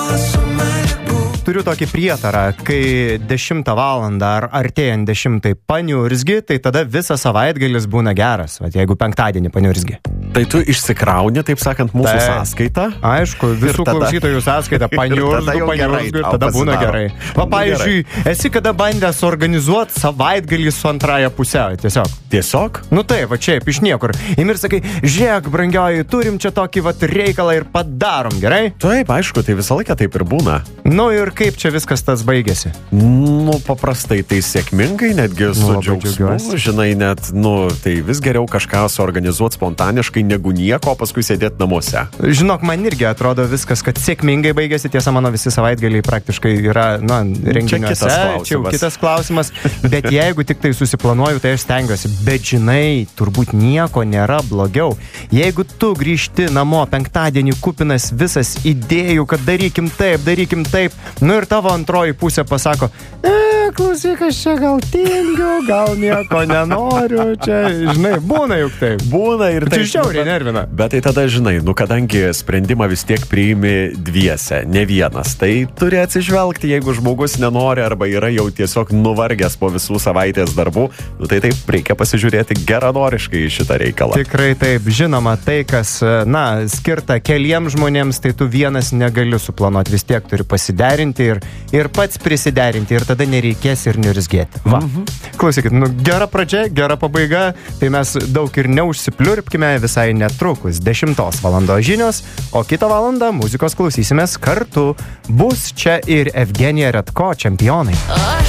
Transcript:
Turiu tokį prietarą, kai 10 valandą ar artėjant 10 paniurzgi, tai tada visas savaitgalis būna geras, vat jeigu penktadienį paniurzgi. Tai tu išsikrauni, taip sakant, mūsų sąskaitą. Aišku, visų klausytojų sąskaitą paniurzgu ir tada būna gerai. Va, pavyzdžiui, esi kada bandęs organizuoti savaitgalį su antraja pusė, tiesiog. Tiesiog? Nu tai, va čia, iš niekur. Ir sakai, žiūrėk, brangioji, turim čia tokį vat reikalą ir padarom, gerai? Taip, aišku, tai visą laiką taip ir būna. Nu ir kaip čia viskas tas baigėsi? Nu, paprastai tai sėkmingai, netgi su džiaugsmu, žinai, net, tai vis geriau kažką suorganizuoti spontaniškai, negu nieko, paskui sėdėti namuose. Žinok, man irgi atrodo viskas, kad sėkmingai baigėsi, tiesa, mano visi savaitgaliai praktiškai yra, renginiuose, čia jau kitas klausimas, bet jeigu tik tai susiplanuoju, tai aš stengiuosi, bet žinai, turbūt nieko nėra blogiau. Jeigu tu grįžti namo penktadienį kupinas visas idėjų, kad darykim taip, ir tavo antroji pusė pasako, klausyk, aš čia gal tingiu, gal nieko nenoriu, čia, žinai, būna juk taip. Būna ir taip. Tai žiauriai nervina. Bet tai tada, žinai, kadangi sprendimą vis tiek priimi dviese, ne vienas, tai turi atsižvelgti, jeigu žmogus nenori arba yra jau tiesiog nuvargęs po visų savaitės darbų, tai taip, reikia pasižiūrėti geranoriškai į šitą reikalą. Tikrai taip, žinoma, tai, kas, skirta keliems žmonėms, tai tu vienas negali suplanuoti, vis tiek turi pasiderinti ir pats prisiderinti ir tada nereikės ir niurzgėti. Va. Klausykit, gera pradžia, gera pabaiga, tai mes daug ir neužsipliurpkime visai netrukus. 10 valandos žinios, o kitą valandą muzikos klausysimės kartu. Bus čia ir Evgenija Redko, Čempionai.